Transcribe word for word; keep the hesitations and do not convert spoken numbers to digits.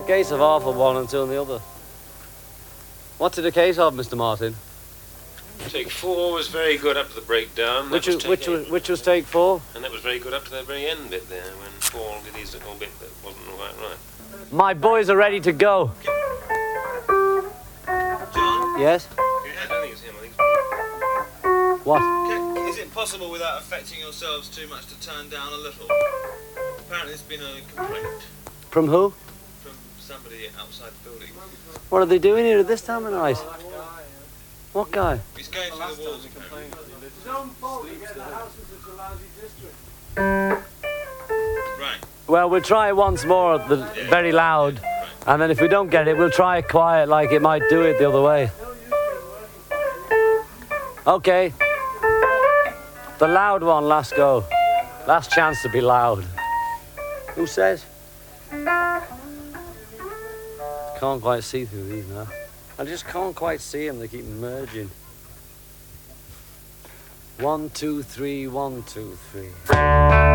case of half of one until the other. What's it a case of, Mister Martin? Take four was very good up to the breakdown. Which was was, which was which was take four? And that was very good up to the very end bit there, when Paul did his little bit that wasn't quite right. My boys are ready to go. John? Yes? I don't think it's him, I think it's... What? Can, is it possible without affecting yourselves too much to turn down a little? Apparently there's been a complaint From who? from somebody outside the building. What are they doing here at this time of night? What guy? He's going through the walls apparently. Right. Well, we'll try it once more at the very loud, and then if we don't get it, we'll try it quiet like it might do it the other way. Okay. The loud one, last go. Last chance to be loud. Who says? Can't quite see through these now. I just can't quite see them, they keep merging. One, two, three, one, two, three.